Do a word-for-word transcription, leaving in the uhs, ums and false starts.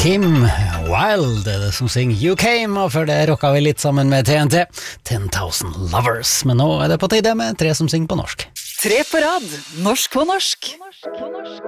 Kim Wilde er det som synger You Came, og før det rocka vi litt sammen med T N T, ten thousand Lovers. Men nå er det på tide med tre som synger på norsk. Tre på rad, norsk på norsk.